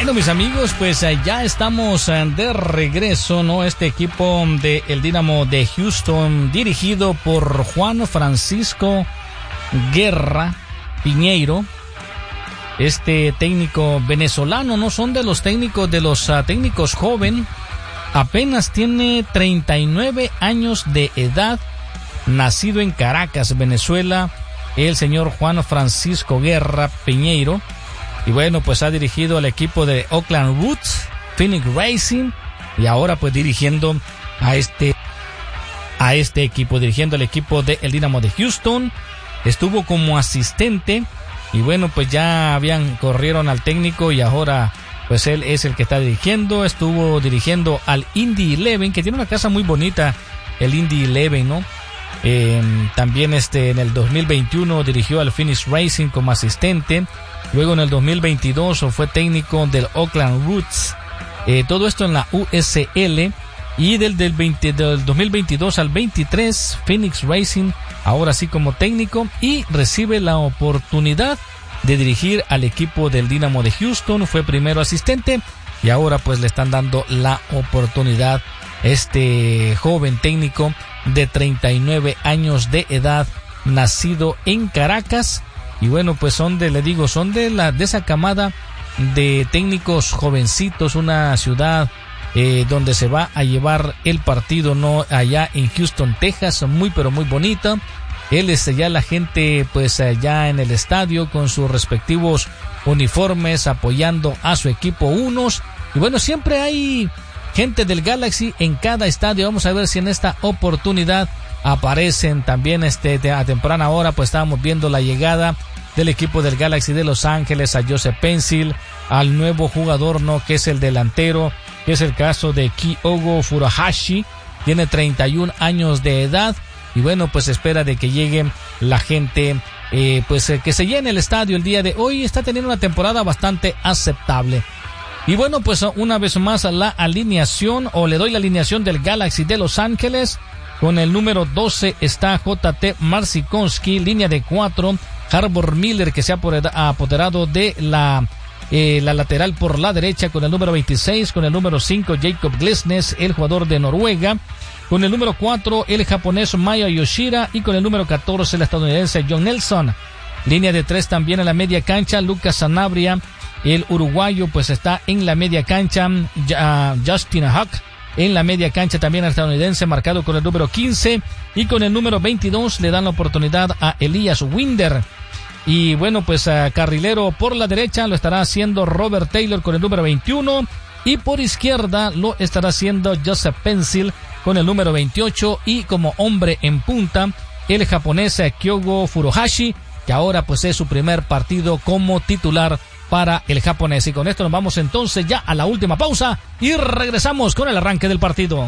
Bueno, mis amigos, pues ya estamos de regreso, ¿no? Este equipo de el Dynamo de Houston, dirigido por Juan Francisco Guerra Piñeiro, este técnico venezolano, no son de los técnicos joven, apenas tiene 39 años de edad, nacido en Caracas, Venezuela, el señor Juan Francisco Guerra Piñeiro. Y bueno, pues ha dirigido al equipo de Oakland Roots, Phoenix Racing, y ahora pues dirigiendo a este equipo, dirigiendo al equipo de el Dynamo de Houston. Estuvo como asistente y bueno, pues ya corrieron al técnico y ahora pues él es el que está dirigiendo. Estuvo dirigiendo al Indy 11, que tiene una casa muy bonita, el Indy 11, ¿no? También en el 2021 dirigió al Phoenix Racing como asistente. Luego en el 2022 fue técnico del Oakland Roots. Todo esto en la USL. Y del 2022 al 23, Phoenix Racing, ahora sí como técnico. Y recibe la oportunidad de dirigir al equipo del Dynamo de Houston. Fue primero asistente y ahora pues le están dando la oportunidad este joven técnico de 39 años de edad, nacido en Caracas. Y bueno, pues son de esa camada de técnicos jovencitos, una ciudad donde se va a llevar el partido, no allá en Houston, Texas, muy pero muy bonita. Él ya la gente pues allá en el estadio con sus respectivos uniformes apoyando a su equipo unos. Y bueno, siempre hay gente del Galaxy en cada estadio. Vamos a ver si en esta oportunidad aparecen también a temprana hora. Pues estábamos viendo la llegada del equipo del Galaxy de Los Ángeles a Joseph Pencil, al nuevo jugador, ¿no? Que es el delantero, que es el caso de Kyogo Furuhashi, tiene 31 años de edad. Y bueno, pues espera de que llegue la gente, que se llene el estadio el día de hoy. Está teniendo una temporada bastante aceptable. Y bueno, pues una vez más la alineación, o le doy la alineación del Galaxy de Los Ángeles. Con el número 12 está J.T. Marcinkowski, línea de 4, Harbor Miller, que se ha apoderado de la lateral por la derecha con el número 26, con el número 5 Jacob Glesnes, el jugador de Noruega, con el número 4 el japonés Maya Yoshida y con el número 14 el estadounidense John Nelson. Línea de 3 también en la media cancha, Lucas Sanabria, el uruguayo pues está en la media cancha, Justin Huck en la media cancha también estadounidense, marcado con el número 15, y con el número 22 le dan la oportunidad a Elias Winder. Y bueno, pues carrilero por la derecha lo estará haciendo Robert Taylor con el número 21, y por izquierda lo estará haciendo Joseph Pencil con el número 28, y como hombre en punta el japonés Kyogo Furuhashi, que ahora pues es su primer partido como titular para el japonés. Y con esto nos vamos entonces ya a la última pausa y regresamos con el arranque del partido.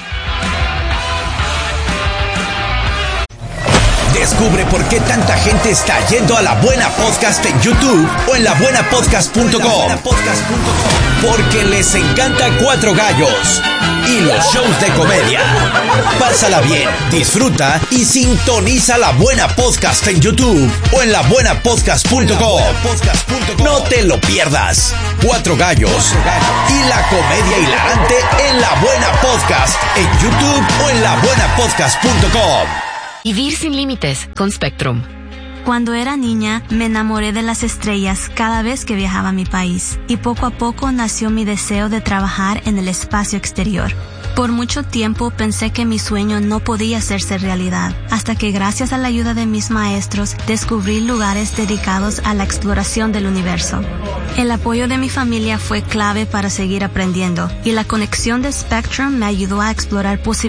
Descubre por qué tanta gente está yendo a La Buena Podcast en YouTube o en labuenapodcast.com. Porque les encanta Cuatro Gallos y los shows de comedia. Pásala bien, disfruta y sintoniza La Buena Podcast en YouTube o en labuenapodcast.com. No te lo pierdas. Cuatro Gallos y la comedia hilarante en La Buena Podcast en YouTube o en labuenapodcast.com. Vivir sin límites con Spectrum. Cuando era niña, me enamoré de las estrellas cada vez que viajaba a mi país, y poco a poco nació mi deseo de trabajar en el espacio exterior. Por mucho tiempo pensé que mi sueño no podía hacerse realidad, hasta que gracias a la ayuda de mis maestros descubrí lugares dedicados a la exploración del universo. El apoyo de mi familia fue clave para seguir aprendiendo, y la conexión de Spectrum me ayudó a explorar posibilidades